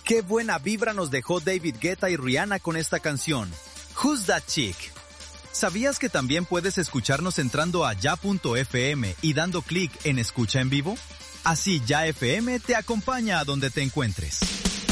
Qué buena vibra nos dejó David Guetta y Rihanna con esta canción, Who's That Chick? ¿Sabías que también puedes escucharnos entrando a ya.fm y dando clic en Escucha en Vivo? Así Ya FM te acompaña a donde te encuentres.